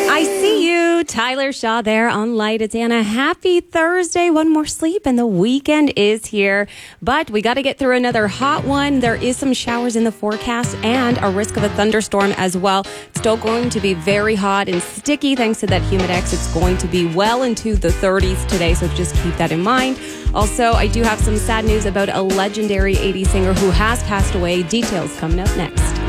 I see you, Tyler Shaw there on Light. It's Anna. Happy Thursday. One more sleep and the weekend is here. But we got to get through another hot one. There is some showers in the forecast and a risk of a thunderstorm as well. It's still going to be very hot and sticky thanks to that Humidex. It's going to be well into the 30s today, so just keep that in mind. Also, I do have some sad news about a legendary 80s singer who has passed away. Details coming up next.